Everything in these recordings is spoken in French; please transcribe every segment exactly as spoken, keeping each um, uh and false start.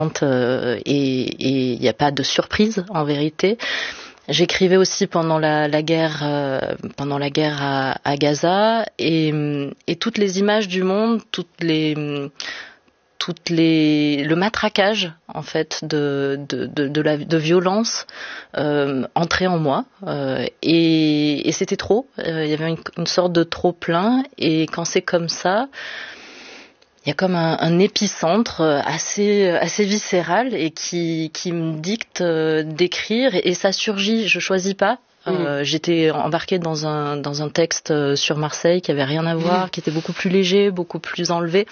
euh, et il n'y a pas de surprise en vérité. J'écrivais aussi pendant la, la guerre, euh, pendant la guerre à, à Gaza, et, et toutes les images du monde, toutes les, toutes les, le matraquage en fait de de de, de la de violence euh, entrait en moi, euh, et, et c'était trop. Euh, il y avait une, une sorte de trop plein, et quand c'est comme ça, il y a comme un, un épicentre assez assez viscéral et qui qui me dicte euh, d'écrire, et, et ça surgit. Je choisis pas. Euh, mmh. J'étais embarquée dans un dans un texte sur Marseille qui avait rien à voir, mmh. qui était beaucoup plus léger, beaucoup plus enlevé.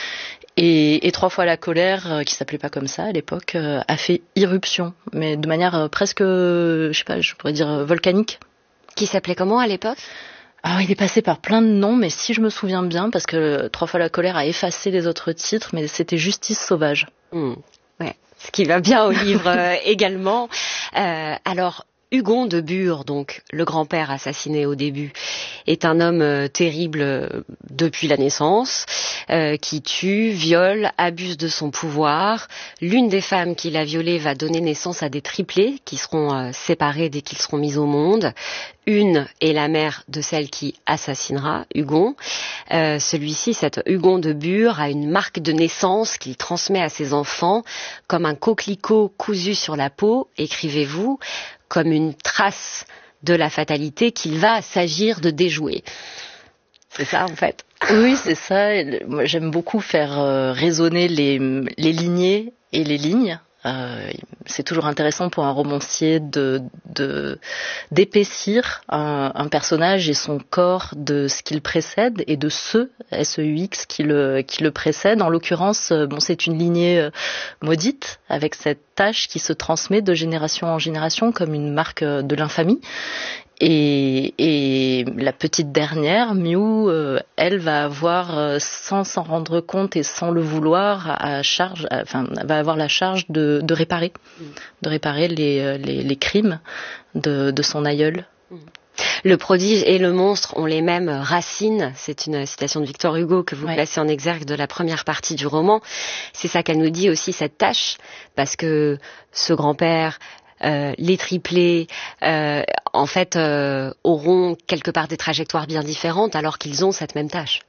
Et, et Trois fois la colère, euh, qui s'appelait pas comme ça à l'époque, euh, a fait irruption, mais de manière euh, presque, euh, je sais pas, je pourrais dire euh, volcanique. Qui s'appelait comment à l'époque ? Ah, il est passé par plein de noms, mais si je me souviens bien, parce que Trois fois la colère a effacé les autres titres, mais c'était Justice sauvage. Mmh. Ouais, ce qui va bien au livre euh, également. Euh, alors, Hugon de Bure, donc le grand-père assassiné au début, est un homme euh, terrible euh, depuis la naissance, euh, qui tue, viole, abuse de son pouvoir. L'une des femmes qui l'a violé va donner naissance à des triplés qui seront euh, séparés dès qu'ils seront mis au monde. Une est la mère de celle qui assassinera Hugon. Euh, celui-ci, cet Hugon de Bure, a une marque de naissance qu'il transmet à ses enfants comme un coquelicot cousu sur la peau, écrivez-vous, comme une trace de la fatalité qu'il va s'agir de déjouer. C'est ça, en fait. Oui, c'est ça. Moi, j'aime beaucoup faire euh, résonner les, les lignées et les lignes. Euh, c'est toujours intéressant pour un romancier de, de d'épaissir un, un personnage et son corps de ce qu'il précède et de ce S E U X qui le qui le précède. En l'occurrence, bon, c'est une lignée maudite avec cette tâche qui se transmet de génération en génération comme une marque de l'infamie. Et, et la petite dernière, Miu, euh, elle va avoir, euh, sans s'en rendre compte et sans le vouloir, à charge, à, enfin, va avoir la charge de, de réparer, mmh. de réparer les, les, les crimes de, de son aïeul. Mmh. Le prodige et le monstre ont les mêmes racines. C'est une citation de Victor Hugo que vous ouais. placez en exergue de la première partie du roman. C'est ça qu'elle nous dit aussi, cette tâche, parce que ce grand-père, Euh, les triplés, euh, en fait, euh, auront quelque part des trajectoires bien différentes alors qu'ils ont cette même tâche.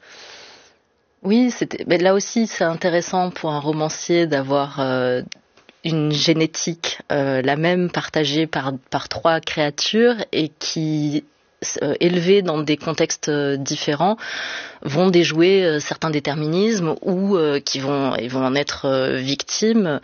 Oui, c'était, mais là aussi, c'est intéressant pour un romancier d'avoir euh, une génétique euh, la même partagée par, par trois créatures et qui, euh, élevées dans des contextes euh, différents, vont déjouer euh, certains déterminismes ou euh, qui vont, ils vont en être euh, victimes.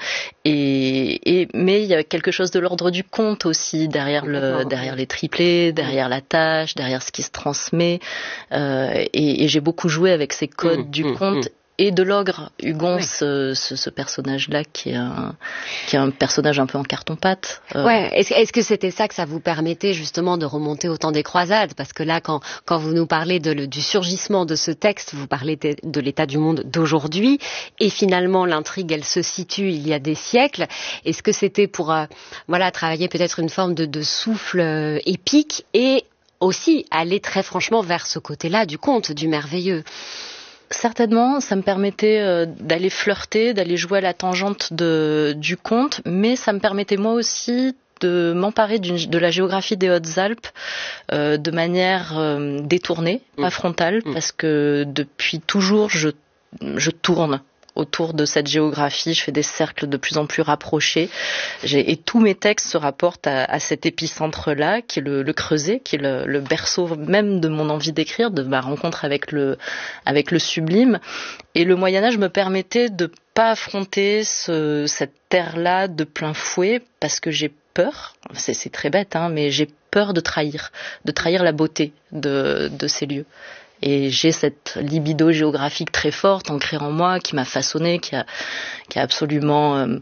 Et, et mais il y a quelque chose de l'ordre du conte aussi derrière le, derrière les triplés, derrière la tâche, derrière ce qui se transmet. Euh, et, et j'ai beaucoup joué avec ces codes mmh, du mmh, conte. Mmh. Et de l'ogre, Hugon, oui. ce, ce, ce personnage-là qui est un, qui est un personnage un peu en carton-pâte. Euh... Ouais. Est-ce, est-ce que c'était ça que ça vous permettait justement de remonter au temps des croisades ? Parce que là, quand, quand vous nous parlez de, le, du surgissement de ce texte, vous parlez de, de l'état du monde d'aujourd'hui, et finalement l'intrigue, elle se situe il y a des siècles. Est-ce que c'était pour, euh, voilà, travailler peut-être une forme de, de souffle euh, épique et aussi aller très franchement vers ce côté-là du conte, du merveilleux ? Certainement, ça me permettait euh, d'aller flirter, d'aller jouer à la tangente de, du conte, mais ça me permettait moi aussi de m'emparer d'une, de la géographie des Hautes-Alpes euh, de manière euh, détournée, mmh. pas frontale, mmh. parce que depuis toujours, je, je tourne autour de cette géographie, je fais des cercles de plus en plus rapprochés. J'ai, et tous mes textes se rapportent à, à cet épicentre-là, qui est le, le creuset, qui est le, le berceau même de mon envie d'écrire, de ma rencontre avec le, avec le sublime. Et le Moyen-Âge me permettait de pas affronter ce, cette terre-là de plein fouet, parce que j'ai peur, c'est, c'est très bête, hein, mais j'ai peur de trahir, de trahir la beauté de, de ces lieux. Et j'ai cette libido géographique très forte, ancrée en moi, qui m'a façonnée, qui a, qui a absolument euh,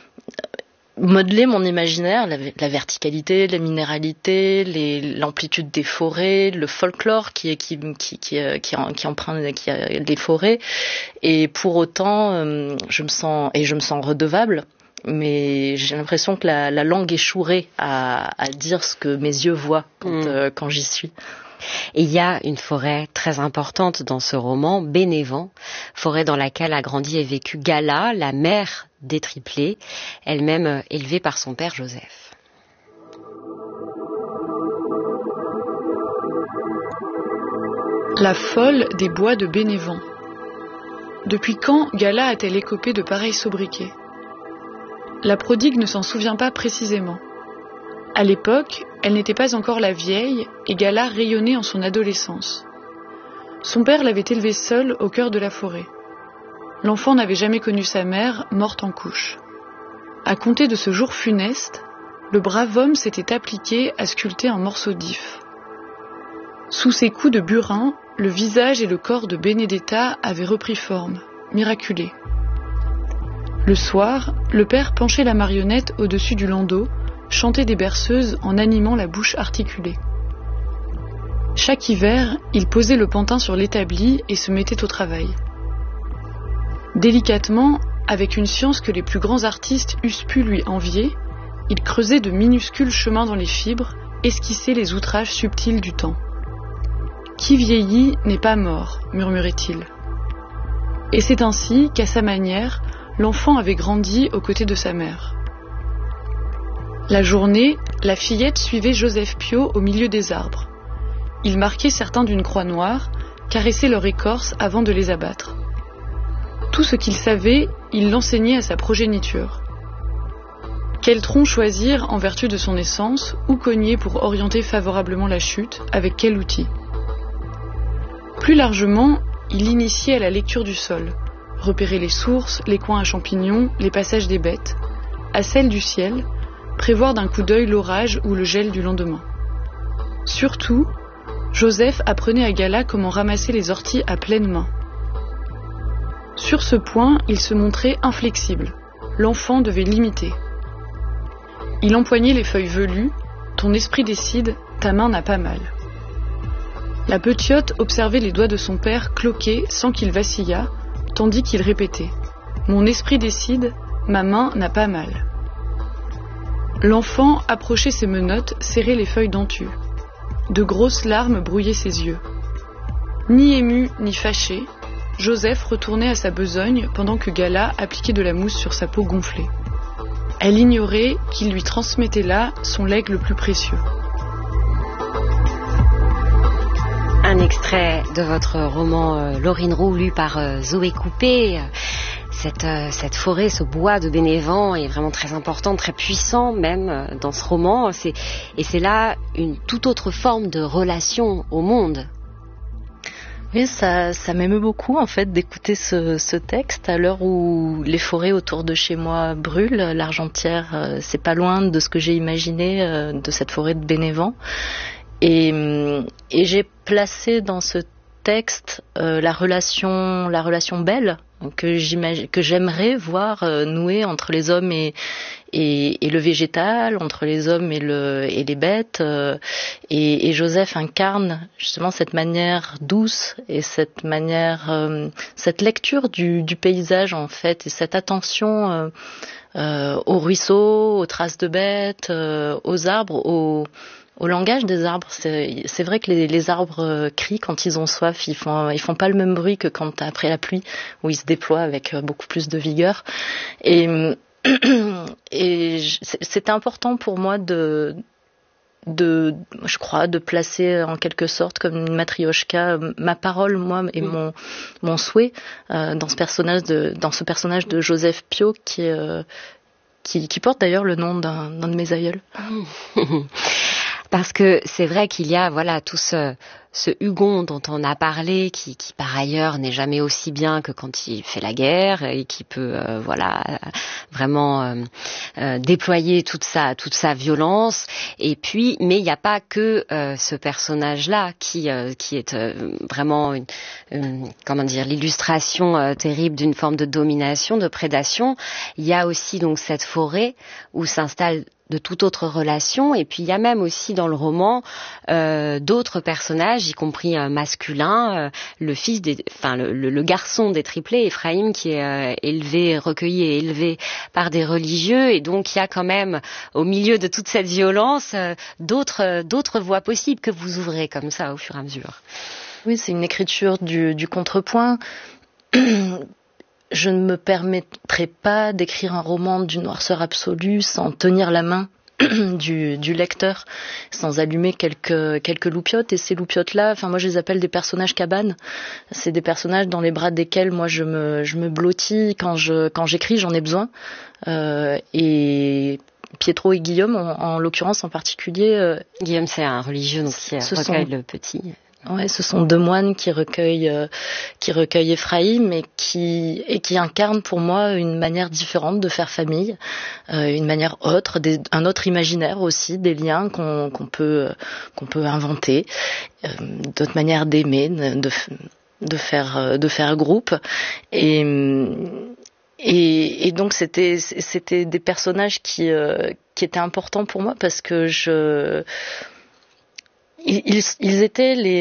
modelé mon imaginaire, la, la verticalité, la minéralité, les, l'amplitude des forêts, le folklore qui, qui, qui, qui, qui, qui emprunte qui a les forêts. Et pour autant, euh, je me sens, et je me sens redevable, mais j'ai l'impression que la, la langue échouerait à, à dire ce que mes yeux voient quand, mmh. euh, quand j'y suis. Et il y a une forêt très importante dans ce roman, Bénévent, forêt dans laquelle a grandi et vécu Gala, la mère des triplés, elle-même élevée par son père Joseph. La folle des bois de Bénévent. Depuis quand Gala a-t-elle écopé de pareils sobriquets ? La prodigue ne s'en souvient pas précisément. À l'époque, elle n'était pas encore la vieille et Gala rayonnait en son adolescence. Son père l'avait élevée seule au cœur de la forêt. L'enfant n'avait jamais connu sa mère, morte en couche. À compter de ce jour funeste, le brave homme s'était appliqué à sculpter un morceau d'if. Sous ses coups de burin, le visage et le corps de Benedetta avaient repris forme, miraculés. Le soir, le père penchait la marionnette au-dessus du landau, chantait des berceuses en animant la bouche articulée. Chaque hiver, il posait le pantin sur l'établi et se mettait au travail. Délicatement, avec une science que les plus grands artistes eussent pu lui envier, il creusait de minuscules chemins dans les fibres, esquissait les outrages subtils du temps. « Qui vieillit n'est pas mort », murmurait-il. Et c'est ainsi qu'à sa manière, l'enfant avait grandi aux côtés de sa mère. La journée, la fillette suivait Joseph Piot au milieu des arbres. Il marquait certains d'une croix noire, caressait leur écorce avant de les abattre. Tout ce qu'il savait, il l'enseignait à sa progéniture. Quel tronc choisir en vertu de son essence, où cogner pour orienter favorablement la chute, avec quel outil ? Plus largement, il l'initiait à la lecture du sol, repérer les sources, les coins à champignons, les passages des bêtes, à celle du ciel, prévoir d'un coup d'œil l'orage ou le gel du lendemain. Surtout, Joseph apprenait à Gala comment ramasser les orties à pleine main. Sur ce point, il se montrait inflexible. L'enfant devait l'imiter. Il empoignait les feuilles velues. Ton esprit décide, ta main n'a pas mal. La petite observait les doigts de son père cloquer sans qu'il vacillât, tandis qu'il répétait « Mon esprit décide, ma main n'a pas mal ». L'enfant approchait ses menottes, serrait les feuilles dentues. De grosses larmes brouillaient ses yeux. Ni ému, ni fâché, Joseph retournait à sa besogne pendant que Gala appliquait de la mousse sur sa peau gonflée. Elle ignorait qu'il lui transmettait là son legs le plus précieux. Un extrait de votre roman euh, Laurine Roux, lu par euh, Zoé Coupé. Cette, euh, cette forêt, ce bois de Bénévent est vraiment très important, très puissant même euh, dans ce roman. C'est, et c'est là une toute autre forme de relation au monde. Oui, ça, ça m'émeut beaucoup en fait d'écouter ce, ce texte à l'heure où les forêts autour de chez moi brûlent. L'Argentière, euh, c'est pas loin de ce que j'ai imaginé euh, de cette forêt de Bénévent. Et, et j'ai placé dans ce texte euh, la relation, la relation belle que j'imagine, que j'aimerais voir euh, nouer entre les hommes et, et, et le végétal, entre les hommes et, le, et les bêtes. Euh, et, et Joseph incarne justement cette manière douce et cette manière, euh, cette lecture du, du paysage en fait, et cette attention euh, euh, aux ruisseaux, aux traces de bêtes, euh, aux arbres, aux Au langage des arbres, c'est, c'est vrai que les, les arbres crient quand ils ont soif. Ils font, ils font pas le même bruit que quand après la pluie, où ils se déploient avec beaucoup plus de vigueur. Et, et c'était important pour moi de, de, je crois, de placer en quelque sorte comme une matrioshka ma parole, moi, et mon, mon souhait euh, dans ce personnage de, dans ce personnage de Joseph Piot qui, euh, qui, qui porte d'ailleurs le nom d'un, d'un de mes aïeuls. Parce que c'est vrai qu'il y a voilà tout ce, ce Hugon dont on a parlé, qui, qui par ailleurs n'est jamais aussi bien que quand il fait la guerre et qui peut euh, voilà vraiment euh, euh, déployer toute sa toute sa violence. Et puis, mais il n'y a pas que euh, ce personnage-là qui euh, qui est euh, vraiment une, une, comment dire l'illustration euh, terrible d'une forme de domination, de prédation. Il y a aussi donc cette forêt où s'installe de toute autre relation, et puis il y a même aussi dans le roman euh, d'autres personnages, y compris un masculin, euh, le fils des, enfin le, le, le garçon des triplés, Ephraïm, qui est euh, élevé, recueilli et élevé par des religieux, et donc il y a quand même au milieu de toute cette violence euh, d'autres euh, d'autres voies possibles que vous ouvrez comme ça au fur et à mesure. Oui, c'est une écriture du, du contrepoint. je ne me permettrai pas d'écrire un roman d'une noirceur absolue sans tenir la main du, du lecteur, sans allumer quelques quelques loupiottes. Et ces loupiottes là, enfin moi je les appelle des personnages cabanes. C'est des personnages dans les bras desquels moi je me je me blottis quand je quand j'écris, j'en ai besoin. Euh, et Pietro et Guillaume, en, en l'occurrence en particulier. Euh, Guillaume, c'est un religieux donc qui recueille le petit. Ouais, ce sont deux moines qui recueillent, euh, qui recueillent Ephraïm et qui, et qui incarnent pour moi une manière différente de faire famille, euh, une manière autre, des, un autre imaginaire aussi, des liens qu'on, qu'on peut, qu'on peut inventer, euh, d'autres manières d'aimer, de, de faire, de faire groupe. Et, et, et donc c'était, c'était des personnages qui, euh, qui étaient importants pour moi parce que je, Ils, ils étaient les,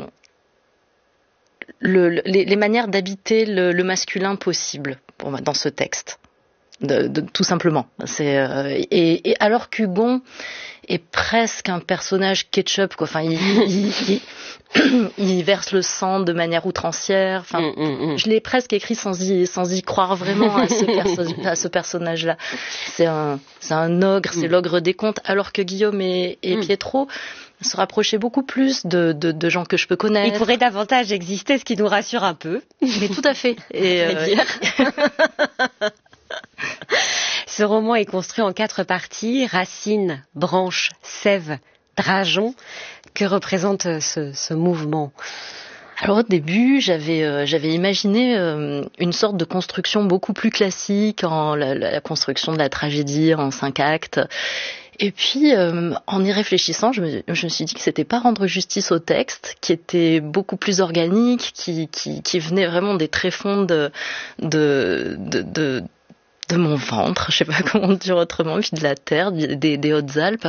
le, les, les manières d'habiter le, le masculin possible pour moi, dans ce texte, de, de, tout simplement. C'est, euh, et, et alors qu'Hugon est presque un personnage ketchup, quoi. Enfin, il, il, il, il verse le sang de manière outrancière. Enfin, mm, mm, mm. Je l'ai presque écrit sans y, sans y croire vraiment à ce, perso- à ce personnage-là. C'est un, c'est un ogre, c'est mm. l'ogre des contes, alors que Guillaume et, et mm. Pietro se rapprocher beaucoup plus de, de, de gens que je peux connaître. Il pourrait davantage exister, ce qui nous rassure un peu. Mais tout à fait. Et euh... Ce roman est construit en quatre parties, racines, branches, sève, drageon. Que représente ce, ce mouvement ? Alors au début, j'avais euh, j'avais imaginé euh, une sorte de construction beaucoup plus classique, en la, la construction de la tragédie en cinq actes. Et puis, euh, en y réfléchissant, je me, je me suis dit que c'était pas rendre justice au texte, qui était beaucoup plus organique, qui, qui, qui venait vraiment des tréfonds de, de, de, de, de mon ventre, je sais pas comment dire autrement, puis de la terre, des, des Hautes-Alpes.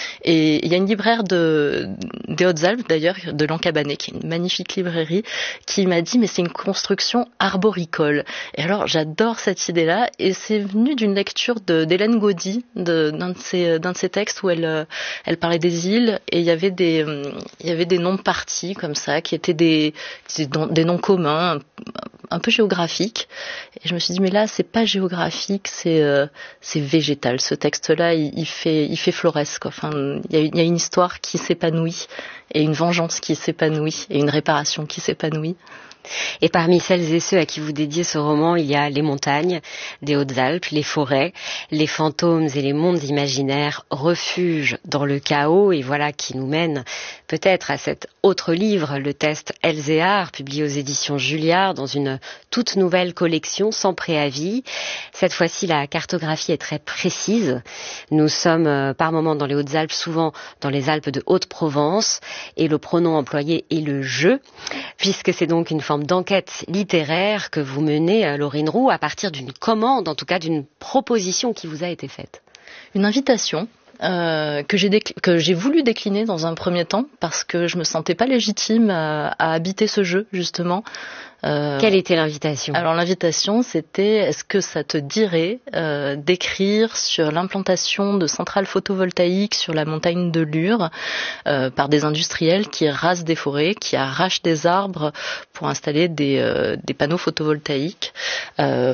Et il y a une libraire de, des Hautes-Alpes, d'ailleurs, de Lancabanet, qui est une magnifique librairie, qui m'a dit, mais c'est une construction arboricole. Et alors, j'adore cette idée-là, et c'est venu d'une lecture de, d'Hélène Gaudy, de, d'un de ses, d'un de ses textes où elle, elle parlait des îles, et il y avait des, il y avait des noms de parties, comme ça, qui étaient des, des noms communs, un peu géographiques. Et je me suis dit, mais là, c'est pas géographique, c'est euh, c'est végétal. Ce texte-là, il, il fait il fait floresque. Enfin, il y a, il y a une histoire qui s'épanouit et une vengeance qui s'épanouit et une réparation qui s'épanouit. Et parmi celles et ceux à qui vous dédiez ce roman, il y a les montagnes des Hautes-Alpes, les forêts, les fantômes et les mondes imaginaires, refuges dans le chaos, et voilà qui nous mène peut-être à cet autre livre, le test Elzéar, publié aux éditions Julliard, dans une toute nouvelle collection sans préavis. Cette fois-ci, la cartographie est très précise. Nous sommes euh, par moments dans les Hautes-Alpes, souvent dans les Alpes de Haute-Provence, et le pronom employé est le « je », puisque c'est donc une forme d'enquête littéraire que vous menez, Laurine Roux, à partir d'une commande, en tout cas d'une proposition qui vous a été faite. Une invitation euh, que j'ai décl- que j'ai voulu décliner dans un premier temps parce que je me sentais pas légitime à, à habiter ce jeu, justement. Euh, Quelle était l'invitation ? Alors l'invitation, c'était, est-ce que ça te dirait euh, d'écrire sur l'implantation de centrales photovoltaïques sur la montagne de Lure euh, par des industriels qui rasent des forêts, qui arrachent des arbres pour installer des, euh, des panneaux photovoltaïques. Euh,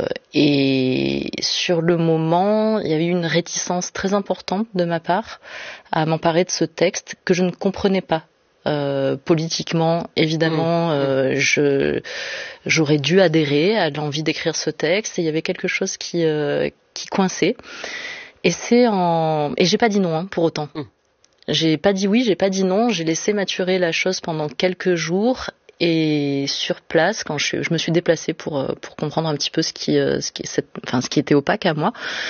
et sur le moment, il y avait eu une réticence très importante de ma part à m'emparer de ce texte que je ne comprenais pas. Euh, politiquement, évidemment, euh, je, j'aurais dû adhérer à l'envie d'écrire ce texte et il y avait quelque chose qui, euh, qui coinçait. Et c'est en, et j'ai pas dit non, hein, pour autant. Mm. J'ai pas dit oui, j'ai pas dit non, j'ai laissé maturer la chose pendant quelques jours et sur place, quand je, je me suis déplacée pour, pour comprendre un petit peu ce qui, ce qui, cette, enfin, ce qui était opaque à moi.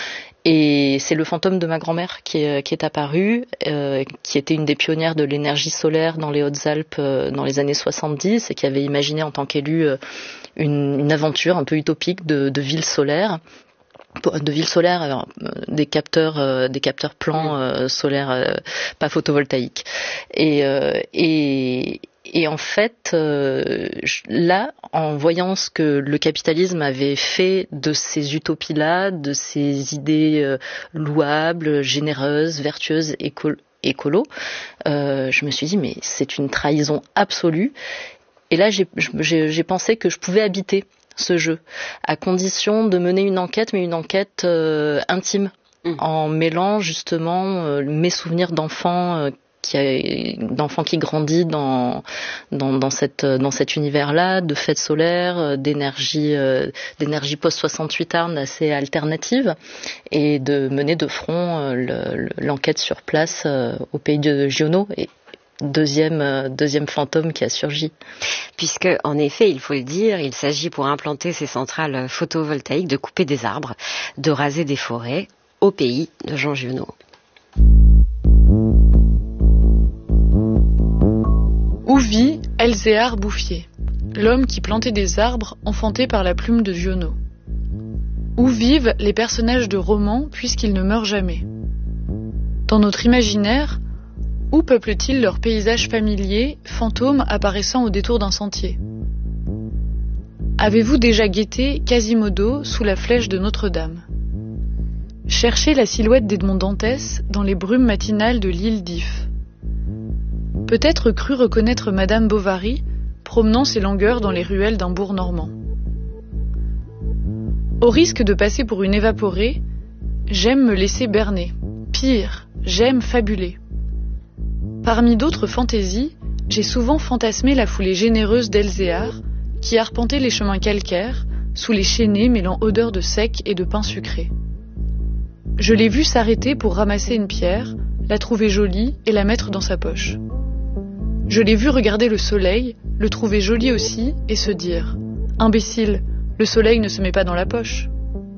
Et c'est le fantôme de ma grand-mère qui est, qui est apparu, euh, qui était une des pionnières de l'énergie solaire dans les Hautes-Alpes euh, dans les années soixante-dix et qui avait imaginé en tant qu'élue euh, une, une aventure un peu utopique de, de ville solaire. De ville solaire, alors, euh, des capteurs, euh, des capteurs plans euh, solaires, euh, pas photovoltaïques. Et, euh, et Et en fait, euh, là, en voyant ce que le capitalisme avait fait de ces utopies-là, de ces idées euh, louables, généreuses, vertueuses, écolo, écolo euh, je me suis dit, mais c'est une trahison absolue. Et là, j'ai, j'ai, j'ai pensé que je pouvais habiter ce jeu, à condition de mener une enquête, mais une enquête euh, intime, mmh. en mêlant justement euh, mes souvenirs d'enfants euh, qui a, d'enfants qui grandit dans, dans, dans, cette, dans cet univers-là, de fêtes solaires, d'énergie, euh, d'énergie post-soixante-huit Arnes assez alternative, et de mener de front euh, le, l'enquête sur place euh, au pays de Giono, et deuxième, euh, deuxième fantôme qui a surgi. Puisque, en effet, il faut le dire, il s'agit pour implanter ces centrales photovoltaïques de couper des arbres, de raser des forêts au pays de Jean Giono. Où vit Elzéar Bouffier, l'homme qui plantait des arbres enfantés par la plume de Giono? Où vivent les personnages de romans puisqu'ils ne meurent jamais? Dans notre imaginaire, où peuplent-ils leurs paysages familiers, fantômes apparaissant au détour d'un sentier? Avez-vous déjà guetté Quasimodo sous la flèche de Notre-Dame? Cherchez la silhouette d'Edmond Dantès dans les brumes matinales de l'île d'If. Peut-être cru reconnaître Madame Bovary promenant ses langueurs dans les ruelles d'un bourg normand. Au risque de passer pour une évaporée, j'aime me laisser berner. Pire, j'aime fabuler. Parmi d'autres fantaisies, j'ai souvent fantasmé la foulée généreuse d'Elzéar, qui arpentait les chemins calcaires, sous les chênaies mêlant odeur de sec et de pain sucré. Je l'ai vu s'arrêter pour ramasser une pierre, la trouver jolie et la mettre dans sa poche. Je l'ai vu regarder le soleil, le trouver joli aussi, et se dire « Imbécile, le soleil ne se met pas dans la poche ».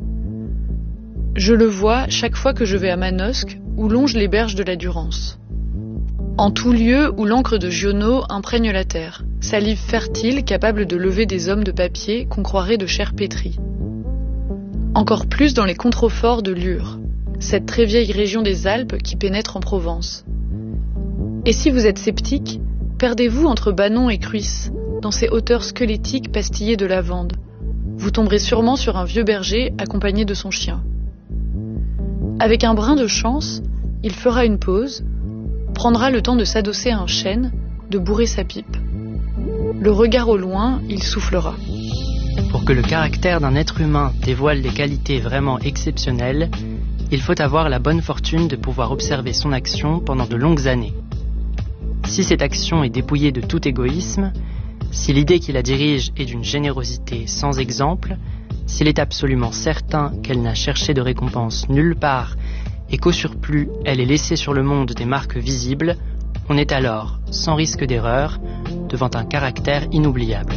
Je le vois chaque fois que je vais à Manosque, où longent les berges de la Durance. En tout lieu où l'encre de Giono imprègne la terre, salive fertile capable de lever des hommes de papier qu'on croirait de chair pétrie. Encore plus dans les contreforts de Lure, cette très vieille région des Alpes qui pénètre en Provence. Et si vous êtes sceptique, perdez-vous entre Banon et Cruys, dans ces hauteurs squelettiques pastillées de lavande. Vous tomberez sûrement sur un vieux berger accompagné de son chien. Avec un brin de chance, il fera une pause, prendra le temps de s'adosser à un chêne, de bourrer sa pipe. Le regard au loin, il soufflera. Pour que le caractère d'un être humain dévoile des qualités vraiment exceptionnelles, il faut avoir la bonne fortune de pouvoir observer son action pendant de longues années. Si cette action est dépouillée de tout égoïsme, si l'idée qui la dirige est d'une générosité sans exemple, s'il est absolument certain qu'elle n'a cherché de récompense nulle part et qu'au surplus elle est laissée sur le monde des marques visibles, on est alors, sans risque d'erreur, devant un caractère inoubliable.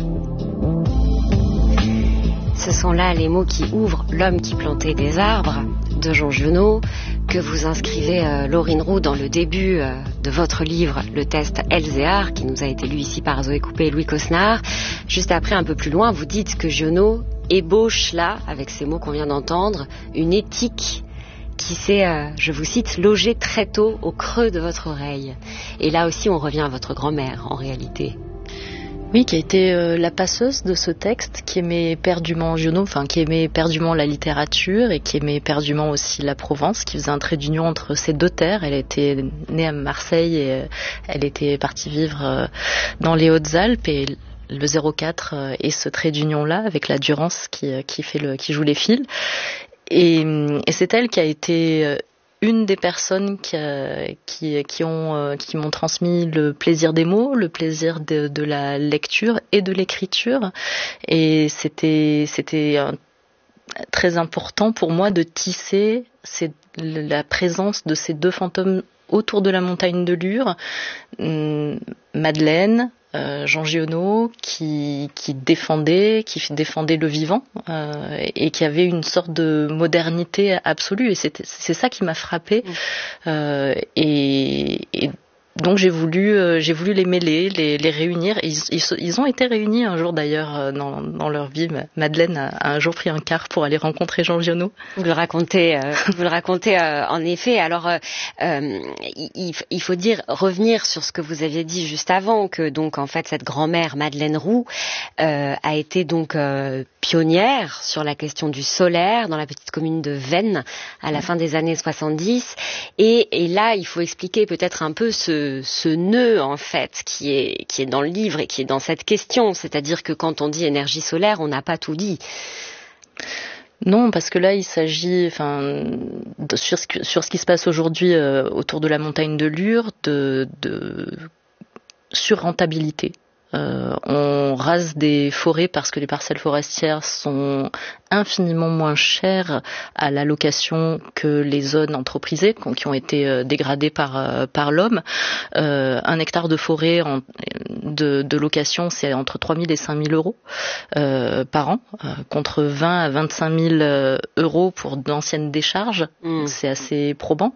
Ce sont là les mots qui ouvrent L'homme qui plantait des arbres de Jean Giono, que vous inscrivez, euh, Laurine Roux, dans le début euh, de votre livre, le test Elzéar, qui nous a été lu ici par Zoé Coupé et Louis Cosnard. Juste après, un peu plus loin, vous dites que Giono ébauche là, avec ces mots qu'on vient d'entendre, une éthique qui s'est, euh, je vous cite, logée très tôt au creux de votre oreille. Et là aussi, on revient à votre grand-mère, en réalité. Oui, qui a été euh, la passeuse de ce texte, qui aimait éperdument Giono, enfin qui aimait éperdument la littérature et qui aimait éperdument aussi la Provence, qui faisait un trait d'union entre ces deux terres. Elle était née à Marseille et euh, elle était partie vivre euh, dans les Hautes-Alpes, et le zéro quatre euh, est ce trait d'union-là avec la Durance qui, euh, qui, fait le, qui joue les fils. Et, et c'est elle qui a été... Euh, une des personnes qui, a, qui, qui, ont, euh, qui m'ont transmis le plaisir des mots, le plaisir de, de la lecture et de l'écriture. Et c'était, c'était un, très important pour moi de tisser c'est, la présence de ces deux fantômes autour de la montagne de Lure. Hum, Madeleine, Euh, Jean Giono, qui, qui défendait, qui défendait le vivant euh, et qui avait une sorte de modernité absolue. Et c'est, c'est ça qui m'a frappée. Euh, et, et donc j'ai voulu, euh, j'ai voulu les mêler, les, les réunir. Ils, ils, ils ont été réunis un jour d'ailleurs dans, dans leur vie. Madeleine a, a un jour pris un car pour aller rencontrer Jean Giono. Vous le racontez, euh, vous le racontez euh, en effet. Alors, euh, euh, il, il faut dire revenir sur ce que vous aviez dit juste avant, que donc en fait cette grand-mère Madeleine Roux euh, a été donc euh, pionnière sur la question du solaire dans la petite commune de Veynes à la fin des années soixante-dix. Et, et là, il faut expliquer peut-être un peu ce ce, ce nœud en fait qui est, qui est dans le livre et qui est dans cette question, c'est-à-dire que quand on dit énergie solaire, on n'a pas tout dit. Non, parce que là, il s'agit, enfin, de, sur, ce, sur ce qui se passe aujourd'hui euh, autour de la montagne de Lure, de, de surrentabilité. Euh, on rase des forêts parce que les parcelles forestières sont infiniment moins chères à la location que les zones entreprisées qui ont été euh, dégradées par euh, par l'homme. Euh, un hectare de forêt en, de, de location, c'est entre trois mille et cinq mille euros euh, par an, euh, contre vingt à vingt-cinq mille euros pour d'anciennes décharges. Mmh. C'est assez probant.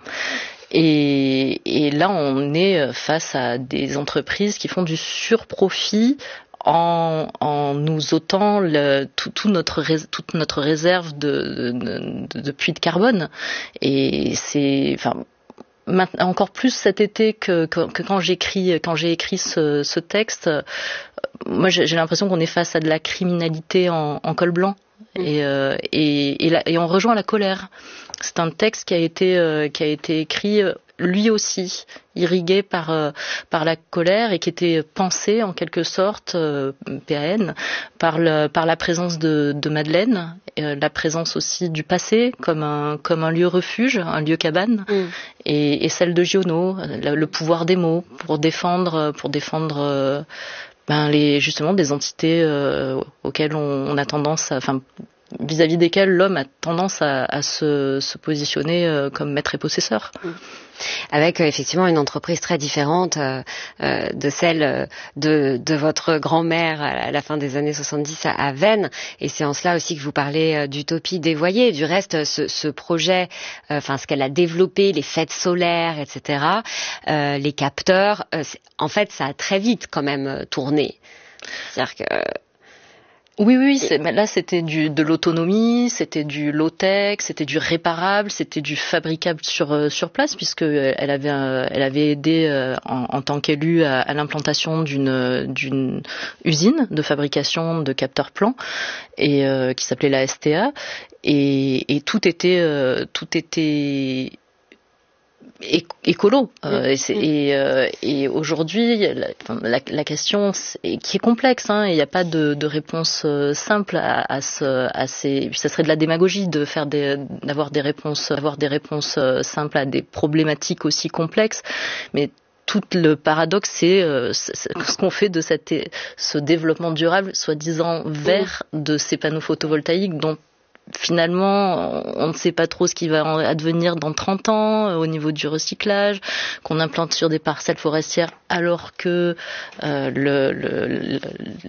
Et, et là, on est face à des entreprises qui font du surprofit en, en nous ôtant le, tout, tout notre, toute notre réserve de, de, de, de puits de carbone. Et c'est, enfin, maintenant, encore plus cet été que, que, que quand j'écris, quand j'ai écrit ce, ce texte, moi j'ai, j'ai l'impression qu'on est face à de la criminalité en, en col blanc. Et, euh, et, et, la, et on rejoint la colère. C'est un texte qui a été euh, qui a été écrit euh, lui aussi, irrigué par euh, par la colère et qui était pensé en quelque sorte euh, P A N par le par la présence de, de Madeleine, euh, la présence aussi du passé comme un comme un lieu refuge, un lieu cabane, mm. et, et celle de Giono, le, le pouvoir des mots pour défendre pour défendre. Euh, Ben les justement des entités euh, auxquelles on, on a tendance, à, enfin vis-à-vis desquelles l'homme a tendance à, à se, se positionner euh, comme maître et possesseur. Avec euh, effectivement une entreprise très différente euh, euh, de celle de, de votre grand-mère à la fin des années soixante-dix à, à Veynes, et c'est en cela aussi que vous parlez euh, d'utopie dévoyée. Du reste, ce, ce projet, enfin euh, ce qu'elle a développé, les fêtes solaires, et cetera, euh, les capteurs, euh, en fait, ça a très vite quand même euh, tourné. C'est-à-dire que Oui, oui, c'est, là c'était du, de l'autonomie, c'était du low-tech, c'était du réparable, c'était du fabricable sur sur place, puisque elle avait elle avait aidé en, en tant qu'élue à, à l'implantation d'une d'une usine de fabrication de capteurs plans et euh, qui s'appelait la S T A, et, et tout était euh, tout était écolo euh, et, c'est, et, euh, et aujourd'hui la, la, la question est, qui est complexe, hein, il n'y a pas de, de réponse euh, simple à, à, ce, à ces, ça serait de la démagogie de faire des, d'avoir des réponses avoir des réponses euh, simples à des problématiques aussi complexes, mais tout le paradoxe, c'est, euh, c'est ce qu'on fait de cette, ce développement durable soi-disant vert de ces panneaux photovoltaïques dont finalement, on ne sait pas trop ce qui va advenir dans trente ans au niveau du recyclage, qu'on implante sur des parcelles forestières alors que euh, le, le, le,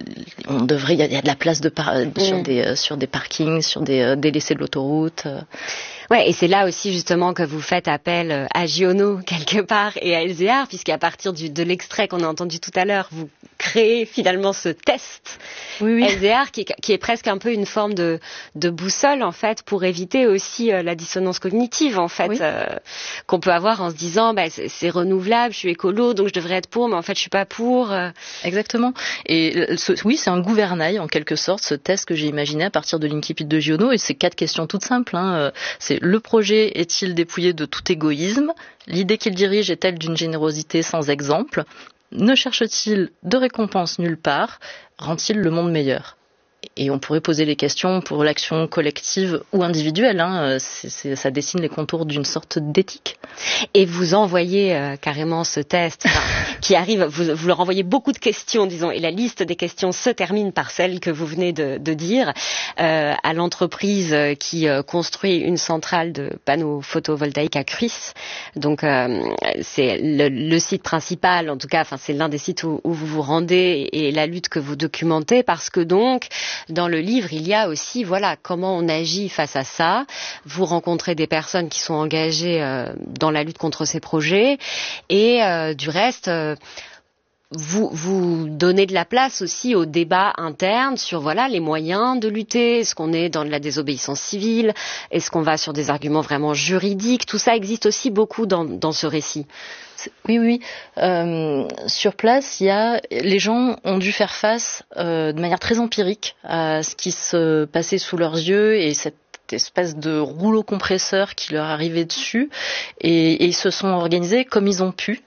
on devrait, il y, y a de la place de par, mmh. sur des sur des parkings, sur des délaissés de l'autoroute. Ouais, et c'est là aussi justement que vous faites appel à Giono quelque part et à Elzéar, puisqu'à partir du, de l'extrait qu'on a entendu tout à l'heure, vous créez finalement ce test. Oui, oui. Elzéar qui, qui est presque un peu une forme de, de boussole en fait pour éviter aussi euh, la dissonance cognitive en fait, oui. euh, qu'on peut avoir en se disant bah, c'est, c'est renouvelable, je suis écolo donc je devrais être pour, mais en fait je suis pas pour. Euh... Exactement. Et ce, oui, c'est un gouvernail en quelque sorte, ce test que j'ai imaginé à partir de l'Incipit de Giono, et c'est quatre questions toutes simples. Hein. C'est le projet est-il dépouillé de tout égoïsme? L'idée qu'il dirige est-elle d'une générosité sans exemple? Ne cherche-t-il de récompense nulle part? Rend-il le monde meilleur? Et on pourrait poser les questions pour l'action collective ou individuelle. Hein. C'est, c'est, ça dessine les contours d'une sorte d'éthique. Et vous envoyez euh, carrément ce test enfin, qui arrive, vous, vous leur envoyez beaucoup de questions, disons, et la liste des questions se termine par celle que vous venez de, de dire, euh, à l'entreprise qui euh, construit une centrale de panneaux photovoltaïques à Cruys. Donc euh, c'est le, le site principal, en tout cas, enfin c'est l'un des sites où, où vous vous rendez et, et la lutte que vous documentez, parce que donc dans le livre, il y a aussi, voilà, comment on agit face à ça. Vous rencontrez des personnes qui sont engagées euh, dans la lutte contre ces projets, et euh, du reste, euh, vous vous donnez de la place aussi au débat interne sur voilà les moyens de lutter. Est-ce qu'on est dans de la désobéissance civile? Est-ce qu'on va sur des arguments vraiment juridiques? Tout ça existe aussi beaucoup dans, dans ce récit. Oui, oui. Euh, sur place, il y a les gens ont dû faire face euh, de manière très empirique à ce qui se passait sous leurs yeux et cette espèce de rouleau compresseur qui leur arrivait dessus, et, et ils se sont organisés comme ils ont pu.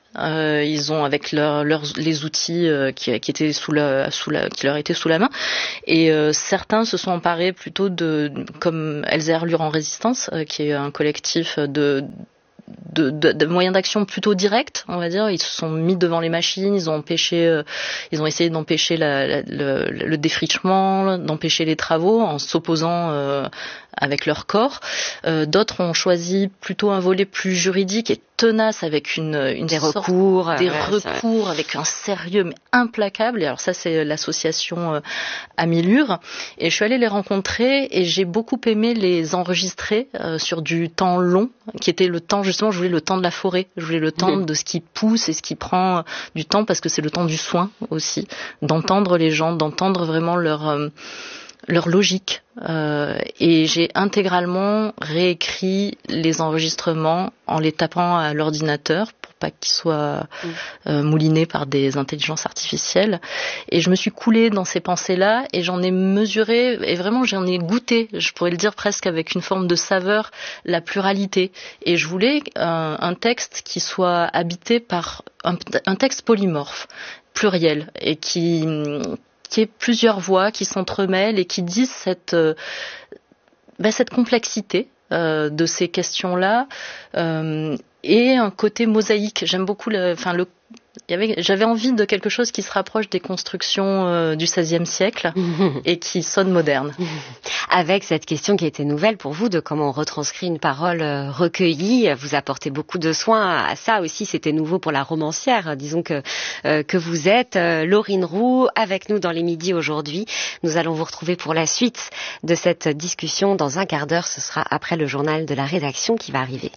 Euh, ils ont avec leur, leurs les outils euh, qui, qui étaient sous la, sous la, qui leur étaient sous la main. Et euh, certains se sont emparés plutôt de, comme Elzéar en Résistance, euh, qui est un collectif de De, de, de moyens d'action plutôt directs, on va dire. Ils se sont mis devant les machines, ils ont empêché, euh, ils ont essayé d'empêcher la, la, le, le défrichement, d'empêcher les travaux en s'opposant euh, avec leur corps. Euh, d'autres ont choisi plutôt un volet plus juridique et tenace avec une, une des sorte, recours, des ouais, recours avec un sérieux mais implacable. Et alors ça, c'est l'association euh, Amilure. Et je suis allée les rencontrer et j'ai beaucoup aimé les enregistrer euh, sur du temps long, qui était le temps justement. Je voulais le temps de la forêt, je voulais le temps mmh. de ce qui pousse et ce qui prend du temps, parce que c'est le temps du soin aussi, d'entendre les gens, d'entendre vraiment leur euh, leur logique. Euh, et j'ai intégralement réécrit les enregistrements en les tapant à l'ordinateur pour pas qu'ils soient euh, moulinés par des intelligences artificielles. Et je me suis coulée dans ces pensées-là et j'en ai mesuré, et vraiment j'en ai goûté, je pourrais le dire presque avec une forme de saveur, la pluralité. Et je voulais un, un texte qui soit habité par un, un texte polymorphe, pluriel, et qui qui ait plusieurs voix qui s'entremêlent et qui disent cette, euh, ben cette complexité euh, de ces questions-là, euh, et un côté mosaïque. J'aime beaucoup le, enfin le, il y avait, j'avais envie de quelque chose qui se rapproche des constructions euh, du seizième siècle et qui sonne moderne. Avec cette question qui était nouvelle pour vous de comment on retranscrit une parole euh, recueillie, vous apportez beaucoup de soin à ça aussi. C'était nouveau pour la romancière, disons que euh, que vous êtes. Euh, Laurine Roux avec nous dans les midis aujourd'hui. Nous allons vous retrouver pour la suite de cette discussion dans un quart d'heure. Ce sera après le journal de la rédaction qui va arriver.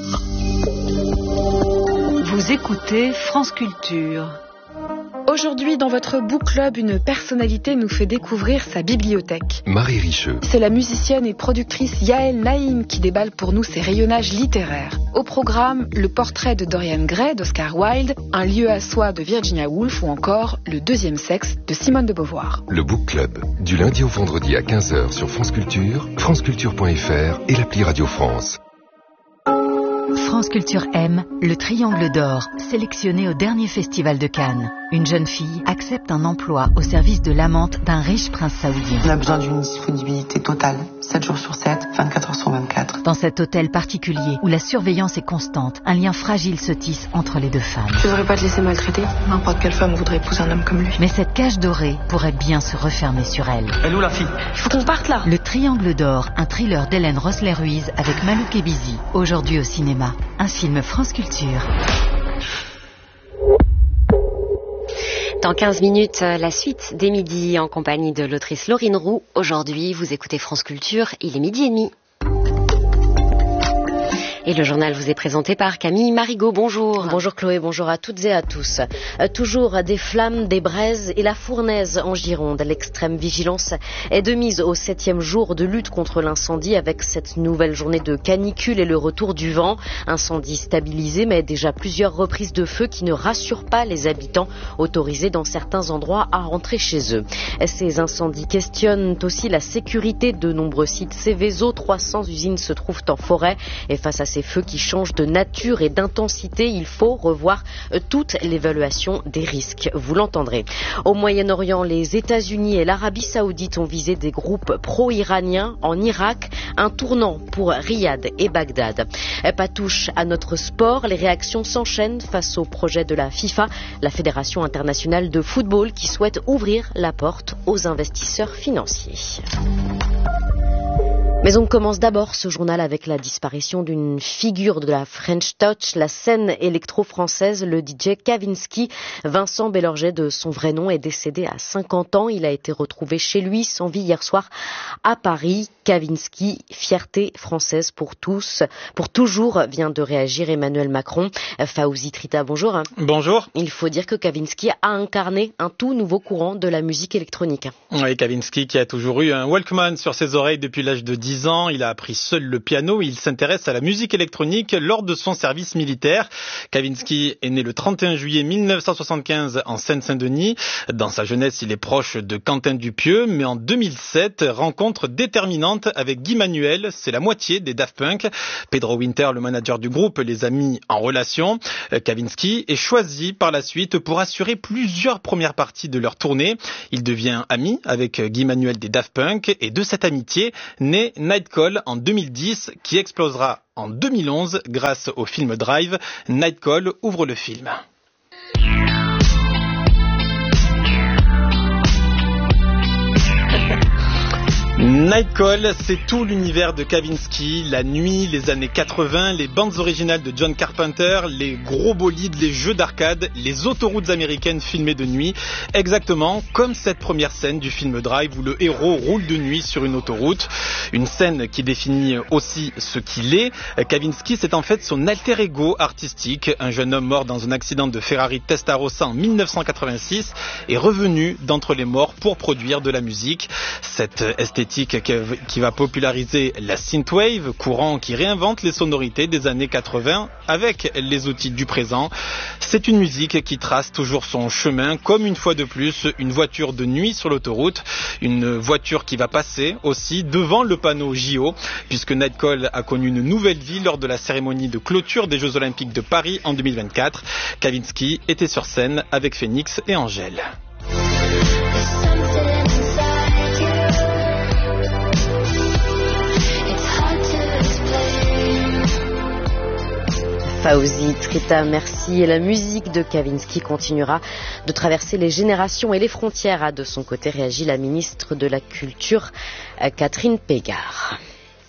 Vous écoutez France Culture. Aujourd'hui, dans votre book club, une personnalité nous fait découvrir sa bibliothèque. Marie Richeux. C'est la musicienne et productrice Yael Naïm qui déballe pour nous ses rayonnages littéraires. Au programme, le portrait de Dorian Gray d'Oscar Wilde, Un lieu à soi de Virginia Woolf ou encore Le deuxième sexe de Simone de Beauvoir. Le book club, du lundi au vendredi à quinze heures sur France Culture, franceculture point f r et l'appli Radio France. France Culture aime le Triangle d'Or, sélectionné au dernier festival de Cannes. Une jeune fille accepte un emploi au service de l'amante d'un riche prince saoudien. On a besoin d'une disponibilité totale, sept jours sur sept, vingt-quatre heures sur vingt-quatre. Dans cet hôtel particulier où la surveillance est constante, un lien fragile se tisse entre les deux femmes. Tu devrais pas te laisser maltraiter. N'importe quelle femme voudrait épouser un homme comme lui. Mais cette cage dorée pourrait bien se refermer sur elle. Elle est où la fille? Il faut qu'on parte là. Le Triangle d'Or, un thriller d'Hélène Rossler-Ruiz avec Malouk Ebizi, aujourd'hui au cinéma. Un film France Culture. Dans quinze minutes, la suite des midis en compagnie de l'autrice Laurine Roux. Aujourd'hui, vous écoutez France Culture, il est midi et demi. Et le journal vous est présenté par Camille Marigot. Bonjour. Bonjour Chloé, bonjour à toutes et à tous. Euh, toujours des flammes, des braises et la fournaise en Gironde. L'extrême vigilance est de mise au septième jour de lutte contre l'incendie avec cette nouvelle journée de canicule et le retour du vent. Incendie stabilisé mais déjà plusieurs reprises de feu qui ne rassurent pas les habitants autorisés dans certains endroits à rentrer chez eux. Ces incendies questionnent aussi la sécurité de nombreux sites Céveso. trois cents usines se trouvent en forêt et face à ces feux qui changent de nature et d'intensité, il faut revoir toute l'évaluation des risques. Vous l'entendrez. Au Moyen-Orient, les États-Unis et l'Arabie Saoudite ont visé des groupes pro-iraniens en Irak, un tournant pour Riyad et Bagdad. Pas touche à notre sport, les réactions s'enchaînent face au projet de la FIFA, la Fédération internationale de football, qui souhaite ouvrir la porte aux investisseurs financiers. Mais on commence d'abord ce journal avec la disparition d'une figure de la French Touch, la scène électro-française, le D J Kavinsky. Vincent Bélorget, de son vrai nom, est décédé à cinquante ans. Il a été retrouvé chez lui sans vie hier soir à Paris. Kavinsky, fierté française pour tous, pour toujours, vient de réagir Emmanuel Macron. Fawzi Trita, bonjour. Bonjour. Il faut dire que Kavinsky a incarné un tout nouveau courant de la musique électronique. Oui, Kavinsky qui a toujours eu un Walkman sur ses oreilles depuis l'âge de dix dix ans, il a appris seul le piano et il s'intéresse à la musique électronique lors de son service militaire. Kavinsky est né le trente et un juillet mille neuf cent soixante-quinze en Seine-Saint-Denis. Dans sa jeunesse, il est proche de Quentin Dupieux, mais en deux mille sept, rencontre déterminante avec Guy Manuel, c'est la moitié des Daft Punk. Pedro Winter, le manager du groupe, les a mis en relation. Kavinsky est choisi par la suite pour assurer plusieurs premières parties de leur tournée. Il devient ami avec Guy Manuel des Daft Punk et de cette amitié naît Nightcall en deux mille dix qui explosera en deux mille onze grâce au film Drive. Nightcall ouvre le film. Nightcall, c'est tout l'univers de Kavinsky, la nuit, les années quatre-vingts, les bandes originales de John Carpenter, les gros bolides, les jeux d'arcade, les autoroutes américaines filmées de nuit, exactement comme cette première scène du film Drive où le héros roule de nuit sur une autoroute, une scène qui définit aussi ce qu'il est. Kavinsky, c'est en fait son alter ego artistique, un jeune homme mort dans un accident de Ferrari Testarossa en mille neuf cent quatre-vingt-six est revenu d'entre les morts pour produire de la musique. Cette esthétique qui va populariser la synthwave, courant qui réinvente les sonorités des années quatre-vingts avec les outils du présent. C'est une musique qui trace toujours son chemin, comme une fois de plus une voiture de nuit sur l'autoroute, une voiture qui va passer aussi devant le panneau J O, puisque Nightcall a connu une nouvelle vie lors de la cérémonie de clôture des Jeux Olympiques de Paris en deux mille vingt-quatre. Kavinsky était sur scène avec Phoenix et Angèle. Fawzi Trita, merci. Et la musique de Kavinsky continuera de traverser les générations et les frontières. A de son côté réagit la ministre de la Culture, Catherine Pégard.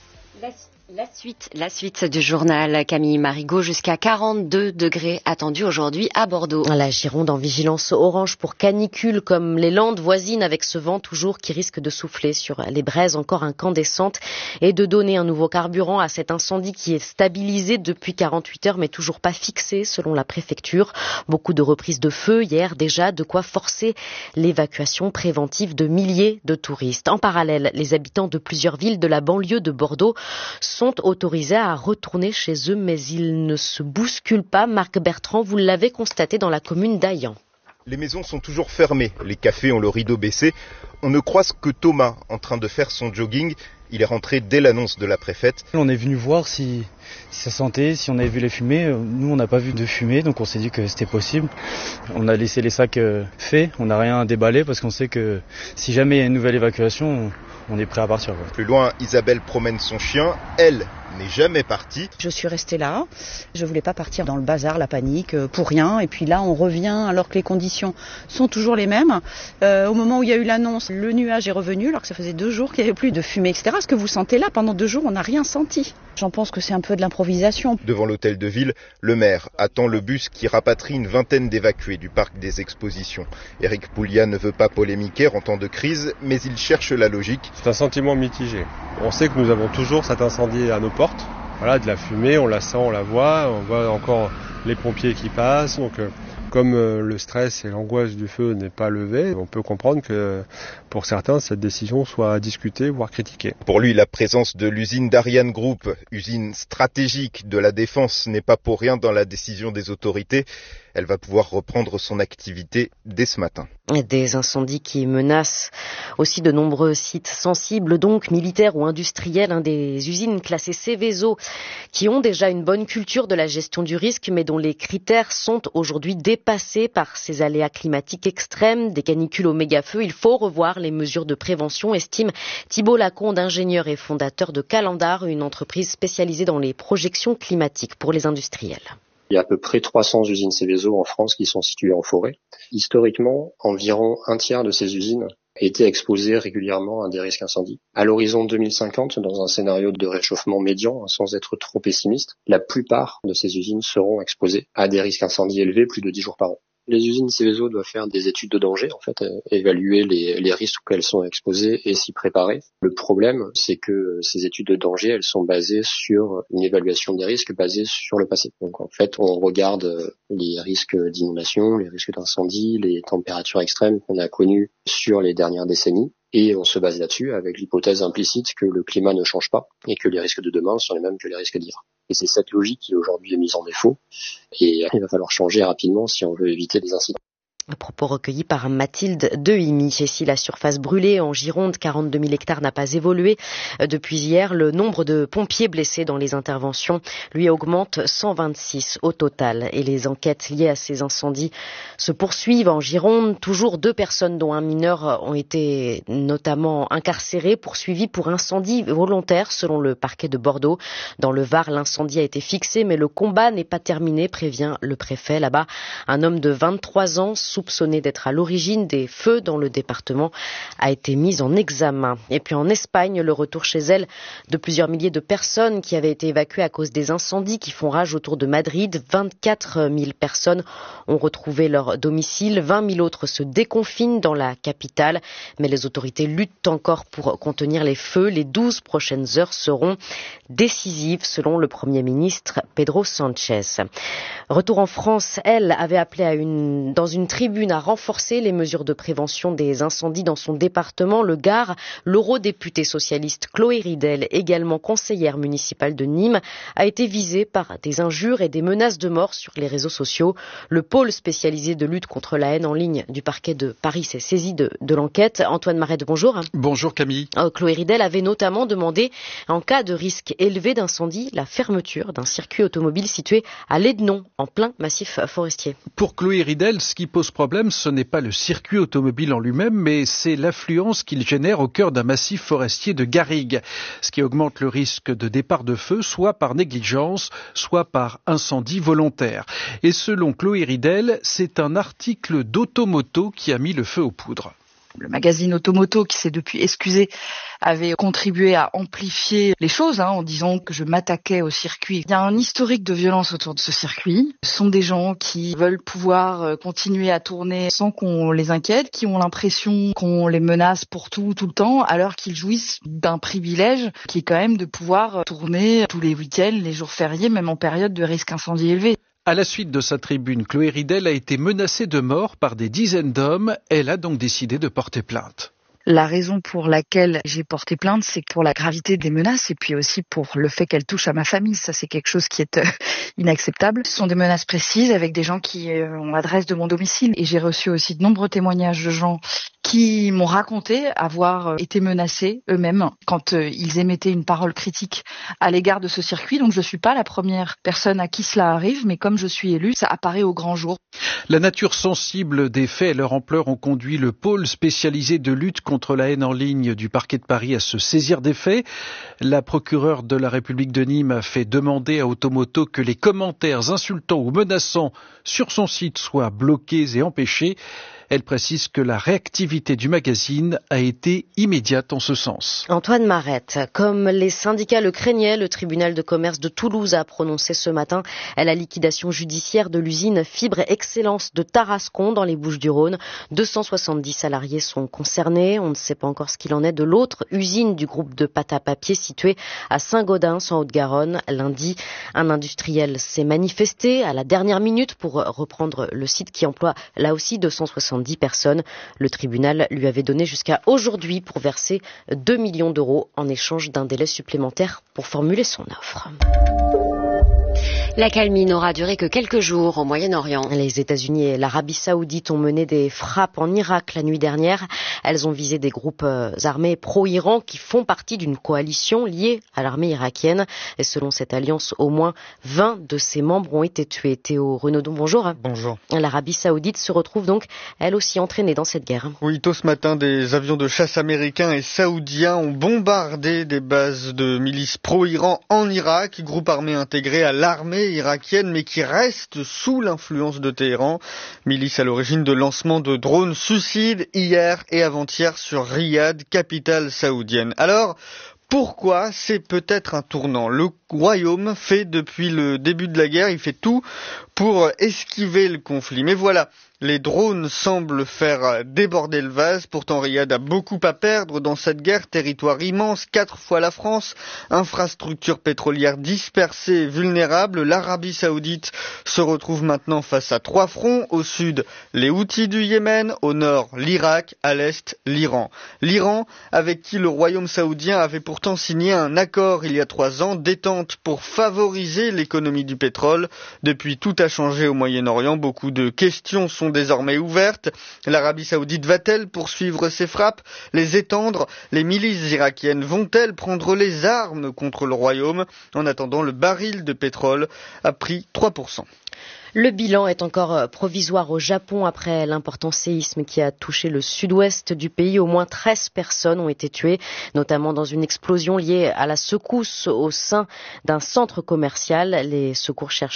La suite, la suite du journal, Camille Marigot, jusqu'à quarante-deux degrés attendus aujourd'hui à Bordeaux. La Gironde en vigilance orange pour canicule, comme les Landes voisines, avec ce vent toujours qui risque de souffler sur les braises encore incandescentes et de donner un nouveau carburant à cet incendie qui est stabilisé depuis quarante-huit heures mais toujours pas fixé selon la préfecture. Beaucoup de reprises de feu hier déjà, de quoi forcer l'évacuation préventive de milliers de touristes. En parallèle, les habitants de plusieurs villes de la banlieue de Bordeaux sont autorisés à retourner chez eux, mais ils ne se bousculent pas. Marc Bertrand, vous l'avez constaté dans la commune d'Aillan. Les maisons sont toujours fermées, les cafés ont le rideau baissé. On ne croise que Thomas en train de faire son jogging. Il est rentré dès l'annonce de la préfète. On est venu voir si, si ça sentait, si on avait vu les fumées. Nous, on n'a pas vu de fumée, donc on s'est dit que c'était possible. On a laissé les sacs faits, on n'a rien déballé parce qu'on sait que si jamais il y a une nouvelle évacuation, on est prêt à partir. Quoi. Plus loin, Isabelle promène son chien. Elle n'est jamais partie. Je suis restée là. Je voulais pas partir dans le bazar, la panique, pour rien. Et puis là, on revient alors que les conditions sont toujours les mêmes. Euh, au moment où il y a eu l'annonce, le nuage est revenu alors que ça faisait deux jours qu'il n'y avait plus de fumée, et cetera. Ce que vous sentez là, pendant deux jours, on n'a rien senti. J'en pense que c'est un peu de l'improvisation. Devant l'hôtel de ville, le maire attend le bus qui rapatrie une vingtaine d'évacués du parc des expositions. Éric Pouliat ne veut pas polémiquer en temps de crise, mais il cherche la logique. C'est un sentiment mitigé. On sait que nous avons toujours cet incendie à nos portes. Voilà, de la fumée, on la sent, on la voit, on voit encore les pompiers qui passent. Donc, euh, comme euh, le stress et l'angoisse du feu n'est pas levé, on peut comprendre que pour certains, cette décision soit discutée, voire critiquée. Pour lui, la présence de l'usine d'Ariane Group, usine stratégique de la défense, n'est pas pour rien dans la décision des autorités. Elle va pouvoir reprendre son activité dès ce matin. Des incendies qui menacent aussi de nombreux sites sensibles, donc militaires ou industriels, hein, des usines classées Seveso qui ont déjà une bonne culture de la gestion du risque, mais dont les critères sont aujourd'hui dépassés par ces aléas climatiques extrêmes, des canicules au méga-feu. Il faut revoir les mesures de prévention, estime Thibault Lacombe, ingénieur et fondateur de Calendar, une entreprise spécialisée dans les projections climatiques pour les industriels. Il y a à peu près trois cents usines Seveso en France qui sont situées en forêt. Historiquement, environ un tiers de ces usines étaient exposées régulièrement à des risques incendies. À l'horizon deux mille cinquante, dans un scénario de réchauffement médian, sans être trop pessimiste, la plupart de ces usines seront exposées à des risques incendies élevés plus de dix jours par an. Les usines Seveso doivent faire des études de danger, en fait, évaluer les, les risques auxquels elles sont exposées et s'y préparer. Le problème, c'est que ces études de danger, elles sont basées sur une évaluation des risques basée sur le passé. Donc, en fait, on regarde les risques d'inondation, les risques d'incendie, les températures extrêmes qu'on a connues sur les dernières décennies. Et on se base là-dessus avec l'hypothèse implicite que le climat ne change pas et que les risques de demain sont les mêmes que les risques d'hier. Et c'est cette logique qui aujourd'hui est mise en défaut et il va falloir changer rapidement si on veut éviter des incidents. Un propos recueilli par Mathilde Dehimi. Et si la surface brûlée en Gironde, quarante-deux mille hectares, n'a pas évolué depuis hier, le nombre de pompiers blessés dans les interventions, lui, augmente, cent vingt-six au total. Et les enquêtes liées à ces incendies se poursuivent en Gironde. Toujours deux personnes, dont un mineur, ont été notamment incarcérées, poursuivies pour incendie volontaire, selon le parquet de Bordeaux. Dans le Var, l'incendie a été fixé, mais le combat n'est pas terminé, prévient le préfet. Là-bas, un homme de vingt-trois ans, soupçonné d'être à l'origine des feux dans le département, a été mise en examen. Et puis en Espagne, le retour chez elle de plusieurs milliers de personnes qui avaient été évacuées à cause des incendies qui font rage autour de Madrid. vingt-quatre mille personnes ont retrouvé leur domicile, vingt mille autres se déconfinent dans la capitale, mais les autorités luttent encore pour contenir les feux. Les douze prochaines heures seront décisives, selon le Premier ministre Pedro Sánchez. Retour en France, elle avait appelé à une, dans une tribune à renforcer les mesures de prévention des incendies dans son département, le Gard. L'eurodéputée socialiste Chloé Ridel, également conseillère municipale de Nîmes, a été visée par des injures et des menaces de mort sur les réseaux sociaux. Le pôle spécialisé de lutte contre la haine en ligne du parquet de Paris s'est saisi de, de l'enquête. Antoine Marette, bonjour. Bonjour Camille. Euh, Chloé Ridel avait notamment demandé, en cas de risque élevé d'incendie, la fermeture d'un circuit automobile situé à Lédenon, en plein massif forestier. Pour Chloé Ridel, ce qui pose problème, ce n'est pas le circuit automobile en lui-même, mais c'est l'affluence qu'il génère au cœur d'un massif forestier de garrigues, ce qui augmente le risque de départ de feu, soit par négligence, soit par incendie volontaire. Et selon Chloé Ridel, c'est un article d'Automoto qui a mis le feu aux poudres. Le magazine Automoto, qui s'est depuis excusé, avait contribué à amplifier les choses hein, en disant que je m'attaquais au circuit. Il y a un historique de violence autour de ce circuit. Ce sont des gens qui veulent pouvoir continuer à tourner sans qu'on les inquiète, qui ont l'impression qu'on les menace pour tout, tout le temps, alors qu'ils jouissent d'un privilège qui est quand même de pouvoir tourner tous les week-ends, les jours fériés, même en période de risque incendie élevé. À la suite de sa tribune, Chloé Ridel a été menacée de mort par des dizaines d'hommes. Elle a donc décidé de porter plainte. La raison pour laquelle j'ai porté plainte, c'est pour la gravité des menaces et puis aussi pour le fait qu'elles touchent à ma famille. Ça, c'est quelque chose qui est euh, inacceptable. Ce sont des menaces précises avec des gens qui euh, ont l'adresse de mon domicile. Et j'ai reçu aussi de nombreux témoignages de gens qui m'ont raconté avoir été menacés eux-mêmes quand euh, ils émettaient une parole critique à l'égard de ce circuit. Donc je ne suis pas la première personne à qui cela arrive, mais comme je suis élue, ça apparaît au grand jour. La nature sensible des faits et leur ampleur ont conduit le pôle spécialisé de lutte contre la haine en ligne du parquet de Paris à se saisir des faits. La procureure de la République de Nîmes a fait demander à Automoto que les commentaires insultants ou menaçants sur son site soient bloqués et empêchés. Elle précise que la réactivité du magazine a été immédiate en ce sens. Antoine Marette, comme les syndicats le craignaient, le tribunal de commerce de Toulouse a prononcé ce matin la liquidation judiciaire de l'usine Fibre Excellence de Tarascon dans les Bouches-du-Rhône. deux cent soixante-dix salariés sont concernés. On ne sait pas encore ce qu'il en est de l'autre usine du groupe de pâte à papier située à Saint-Gaudens en Haute-Garonne. Lundi, un industriel s'est manifesté à la dernière minute pour reprendre le site qui emploie là aussi deux cent soixante-dix personnes. Le tribunal lui avait donné jusqu'à aujourd'hui pour verser deux millions d'euros en échange d'un délai supplémentaire pour formuler son offre. L'accalmie n'aura duré que quelques jours au Moyen-Orient. Les États-Unis et l'Arabie Saoudite ont mené des frappes en Irak la nuit dernière. Elles ont visé des groupes armés pro-Iran qui font partie d'une coalition liée à l'armée irakienne. Et selon cette alliance, au moins vingt de ses membres ont été tués. Théo Renaudon, bonjour. Bonjour. L'Arabie Saoudite se retrouve donc, elle aussi, entraînée dans cette guerre. Oui, tôt ce matin, des avions de chasse américains et saoudiens ont bombardé des bases de milices pro-Iran en Irak, groupe armé intégré à l'armée irakienne mais qui reste sous l'influence de Téhéran. Milice à l'origine de lancements de drones suicides hier et avant-hier sur Riyad, capitale saoudienne. Alors, pourquoi? C'est peut-être un tournant. Le royaume fait depuis le début de la guerre, il fait tout pour esquiver le conflit. Mais voilà, Les drones semblent faire déborder le vase. Pourtant, Riyad a beaucoup à perdre dans cette guerre. Territoire immense, quatre fois la France, infrastructures pétrolières dispersées et vulnérables. L'Arabie Saoudite se retrouve maintenant face à trois fronts. Au sud, les Houthis du Yémen. Au nord, l'Irak. À l'est, l'Iran. L'Iran, avec qui le royaume saoudien avait pourtant signé un accord il y a trois ans, détente pour favoriser l'économie du pétrole. Depuis, tout a changé au Moyen-Orient. Beaucoup de questions sont désormais ouvertes. L'Arabie Saoudite va-t-elle poursuivre ses frappes, les étendre? Les milices irakiennes vont-elles prendre les armes contre le royaume? En attendant, le baril de pétrole a pris trois pour cent. Le bilan est encore provisoire au Japon après l'important séisme qui a touché le sud-ouest du pays. Au moins treize personnes ont été tuées, notamment dans une explosion liée à la secousse au sein d'un centre commercial. Les secours cherchent